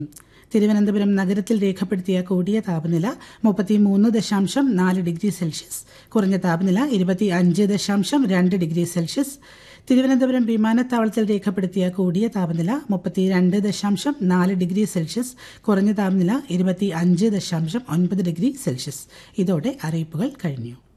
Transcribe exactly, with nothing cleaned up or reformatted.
തിരുവനന്തപുരം നഗരത്തിൽ രേഖപ്പെടുത്തിയ കൂടിയ താപനില മുപ്പത്തിമൂന്ന് ദശാംശം നാല് ഡിഗ്രി സെൽഷ്യസ്, കുറഞ്ഞ താപനില ഇരുപത്തി അഞ്ച് ദശാംശം രണ്ട് ഡിഗ്രി സെൽഷ്യസ്. തിരുവനന്തപുരം വിമാനത്താവളത്തിൽ രേഖപ്പെടുത്തിയ കൂടിയ താപനില മുപ്പത്തിരണ്ട് ദശാംശം നാല് ഡിഗ്രി സെൽഷ്യസ്, കുറഞ്ഞ താപനില ഇരുപത്തി അഞ്ച് ദശാംശം ഒൻപത് ഡിഗ്രി സെൽഷ്യസ്. ഇതോടെ അറിയിപ്പുകൾ കഴിഞ്ഞു.